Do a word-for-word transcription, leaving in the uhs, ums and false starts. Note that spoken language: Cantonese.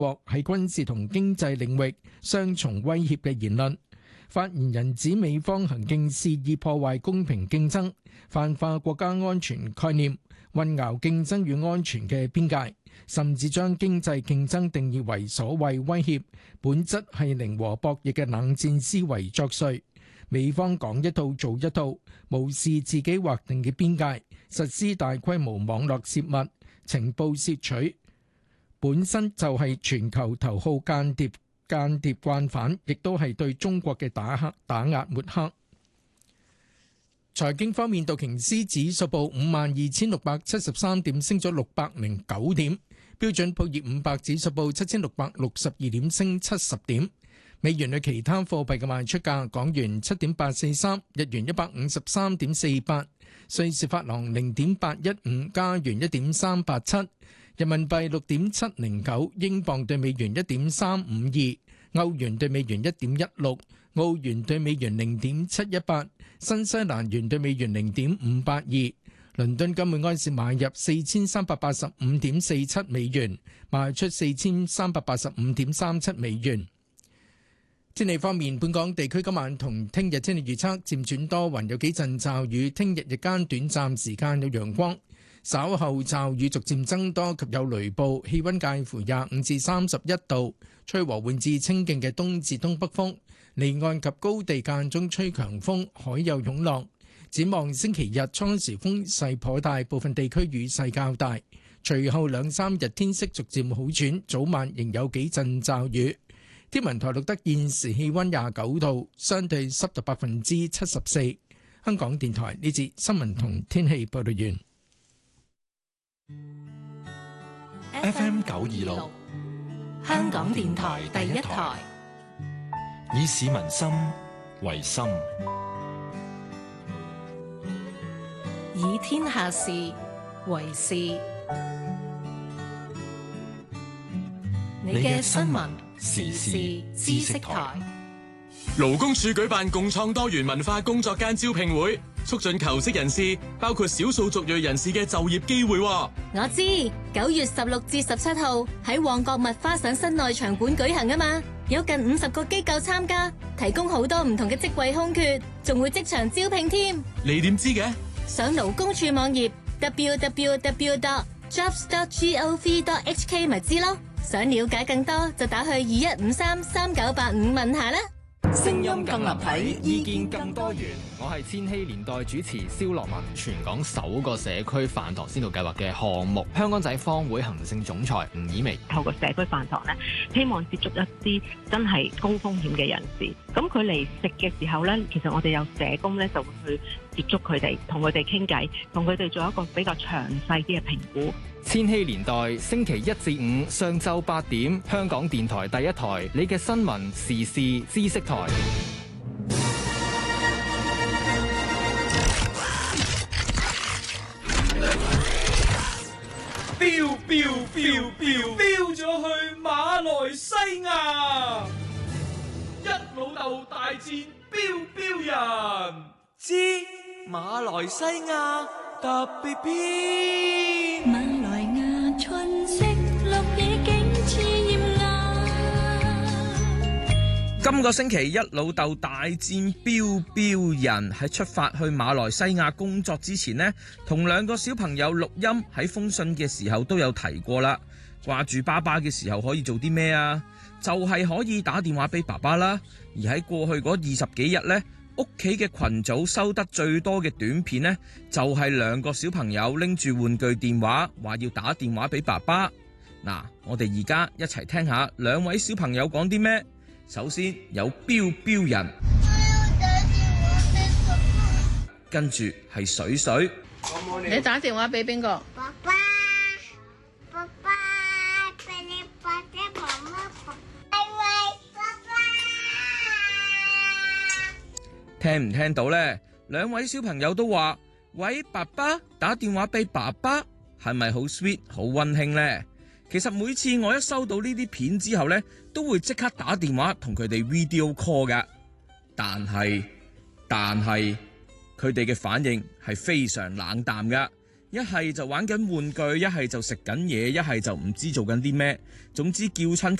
國喺軍事同經濟領域雙重威脅嘅言論。發言人指美方行徑肆意破壞公平競爭，泛化國家安全概念，混淆競爭與安全嘅邊界，甚至將經濟競爭定義為所謂威脅，本質係零和博弈嘅冷戰思維作祟。美方講一套做一套，無視自己劃定嘅邊界，實施大規模網絡泄密、情報竊取，本身就係全球頭號間諜間諜慣犯，亦都係對中國嘅打黑打壓抹黑。財經方面，道瓊斯指數報五萬二千六百七十三點，升咗六百零九點；標準普爾五百指數報七千六百六十二點，升七十點。美元對其他貨幣嘅賣出價：港元七點八四三，日元一百五十三點四八，瑞士法郎零點八一五，加元一點三八七，人民幣六點七零九，英鎊對美元一點三五二，歐元對美元一點一六，澳元對美元零點七一八，新西蘭元對美元零點五八二。倫敦金每安士買入四千三百八十五點四七美元，賣出四千三百八十五點三七美元。天氣方面，本港地區今晚同聽日天氣預測漸轉多雲，有幾陣驟雨。聽日日間短暫時間有陽光，稍後驟雨逐漸增多及有雷暴。氣溫介乎廿五至三十一度，吹和緩至清勁嘅東至東北風。離岸及高地間中吹強風，海有湧浪。展望星期日初時風勢頗大，部分地區雨勢較大。隨後兩三日天色逐漸好轉，早晚仍有幾陣驟雨。天文台錄得現時氣溫廿九度，相對濕度百分之七十四。香港電台呢節新聞同天氣報道完。 F M 九二六，香港電台第一台，以市民心為心， 以天下事為事。你嘅新聞時事知識台。 勞工處舉辦共創多元文化工作間招聘會，促進求職人士，包括少數族裔人士嘅就業機會。 我知九月十六至十七號喺旺角麥花臣室內場館舉行啊嘛，有近五十個機構參加，提供好多唔同嘅職位空缺，仲會即場招聘添。 你點知嘅？ 上勞工處網頁 double-u double-u double-u dot jobs dot gov dot h k 咪知咯。想了解更多就打去二一五三三九八五問下啦。 聲音更立體，意見更多元。我係千禧年代主持蕭樂文。全港首個社區飯堂先導計劃嘅項目，香港仔坊會行政總裁吳以薇透過社區飯堂咧，希望接觸一啲真係高風險嘅人士。咁佢嚟食嘅時候咧，其實我哋有社工咧就會去接觸佢哋，同佢哋傾偈，同佢哋做一個比較詳細啲嘅評估。 千禧年代星期一至五上晝八點，香港電台第一台，你嘅新聞時事知識台。 飆飆飆飆飆咗去馬來西亞，一老豆大戰飆飆人之馬來西亞特別篇。 馬來亞春色綠野景似艷壓。 今個星期一老豆大戰飆飆人，喺出發去馬來西亞工作之前呢，同兩個小朋友錄音，喺封信嘅時候都有提過啦。掛住爸爸嘅時候可以做啲咩啊？就係可以打電話俾爸爸啦。而喺過去嗰二十幾日呢，屋企嘅群組收得最多嘅短片呢，就係兩個小朋友拎住玩具電話，話要打電話俾爸爸。嗱，我哋而家一齊聽下兩位小朋友講啲咩。首先有飆飆人，跟住係水水。 你打電話俾邊個？ 爸爸，爸爸，俾你爸爸媽媽抱，喂喂，爸爸。 聽唔聽到呢？兩位小朋友都話：喂，爸爸，打電話俾爸爸，係咪好 sweet 好溫馨呢？其實每次我一收到呢啲片之後呢，都會即刻打電話同佢哋 video call 噶。但係，但係佢哋嘅反應係非常冷淡噶。 一係就玩緊玩具，一係就食緊嘢，一係就唔知做緊啲咩。總之叫親佢